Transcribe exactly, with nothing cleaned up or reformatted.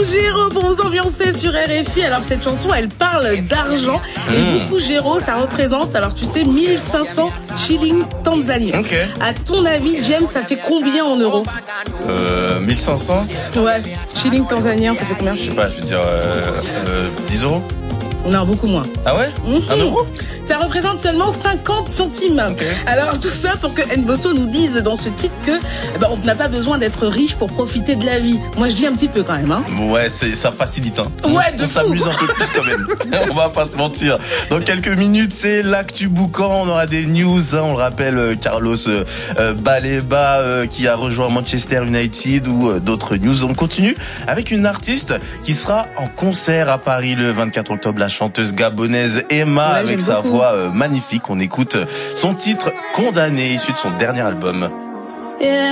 Géraud pour vous ambiancer sur R F I. Alors cette chanson, elle parle d'argent. Et Mmh. beaucoup Géraud, ça représente, alors tu sais, mille cinq cents shillings tanzaniens. Ok. À ton avis, James, ça fait combien en euros? Euh, mille cinq cents? Ouais, shillings tanzaniens, ça fait combien? Je sais pas, je veux dire euh, euh, dix euros? Non, beaucoup moins. Ah ouais? Mmh. Un euro? Ça représente seulement cinquante centimes. Okay. Alors tout ça pour que Nbosso nous dise dans ce titre que eh ben, on n'a pas besoin d'être riche pour profiter de la vie. Moi je dis un petit peu quand même. Hein. Ouais, c'est, ça facilite. Hein. Ouais, on de on fou. s'amuse un peu plus quand même. On va pas se mentir. Dans quelques minutes, c'est l'actu boucan. On aura des news. Hein. On le rappelle, euh, Carlos euh, euh, Baleba euh, qui a rejoint Manchester United ou euh, d'autres news. On continue avec une artiste qui sera en concert à Paris le vingt-quatre octobre. La chanteuse gabonaise Emma, ouais, avec sa beaucoup. voix euh, magnifique. On écoute son titre Condamné, issu de son dernier album. Yeah.